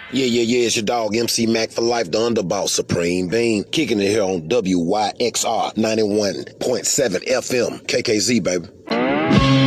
Yeah, it's your dog MC Mac for life, the underboss, Supreme Bean. Kicking it here on WYXR 91.7 FM. KKZ, baby.